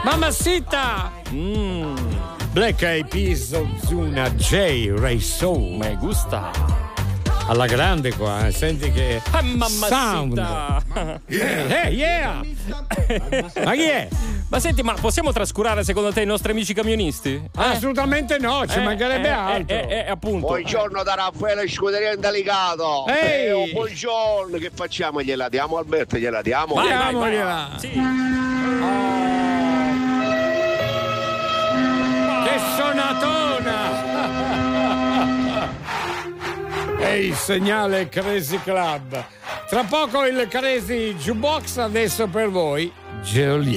Mamacita! Black Eyed Peas, Ozuna, J, Ray Soul. Me gusta. Alla grande qua, senti che sound. Yeah. Ma chi è? Ma senti, ma possiamo trascurare secondo te i nostri amici camionisti? Assolutamente no, ci mancherebbe altro. Appunto. Buongiorno da Raffaele Scuderia Indelicato. Ehi! Buongiorno, che facciamo? Gliela diamo Alberto, gliela diamo? Diamogliela. Sì. Che sonatona! È il segnale Crazy Club. Tra poco il Crazy Jukebox, adesso per voi Geolier.